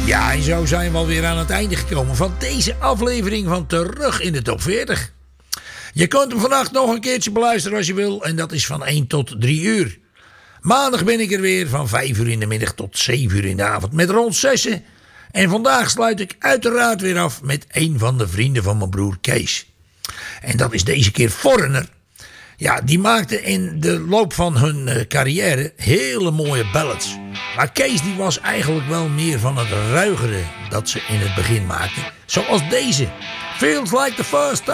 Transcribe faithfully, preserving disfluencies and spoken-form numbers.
Ja, en zo zijn we alweer aan het einde gekomen van deze aflevering van Terug in de Top veertig. Je kunt hem vannacht nog een keertje beluisteren als je wil. En dat is van één tot drie uur. Maandag ben ik er weer van vijf uur in de middag tot zeven uur in de avond met rond zessen. En vandaag sluit ik uiteraard weer af met een van de vrienden van mijn broer Kees. En dat is deze keer Foreigner. Ja, die maakte in de loop van hun uh, carrière hele mooie ballads. Maar Kees die was eigenlijk wel meer van het ruigere dat ze in het begin maakten. Zoals deze. Feels like the first time.